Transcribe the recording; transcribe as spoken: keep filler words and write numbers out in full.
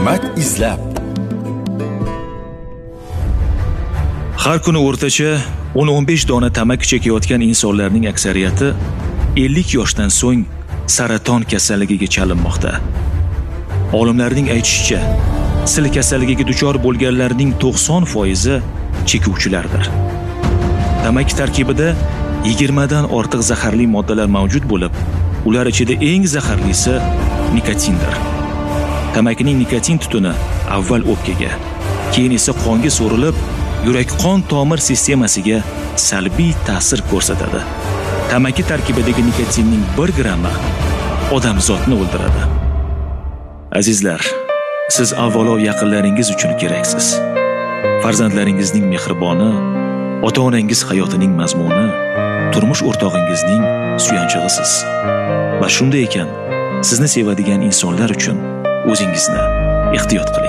Ne'mat izlab. Har kuni o'rtacha o'n o'n besh dona tamaki chekayotgan insonlarning aksariyati ellik yoshdan so'ng saraton kasalligiga chalinmoqda. Olimlarning aytishicha, sil kasalligiga duchor bo'lganlarning to'qson foizi chekuvchilardir. Tamaki tarkibida yigirma dan ortiq zaharli moddalar mavjud bo'lib, ular ichida eng zaharlisi nikotindir. Tamakining nikotin tutuni avval o'pkaga, keyin esa qonga so'rilib, yurak-qon tomir sistemasiga salbiy ta'sir ko'rsatadi. Tamaki tarkibidagi nikotinning bir grammi odamzodni o'ldiradi. Azizlar, siz avvalo yaqinlaringiz uchun keraksiz. Farzandlaringizning mehriboni, ota-onangiz hayotining mazmuni, turmush o'rtog'ingizning suyanchig'isiz. Va shunday ekan, sizni sevadigan insonlar uchun o'zingizni ehtiyot qiling.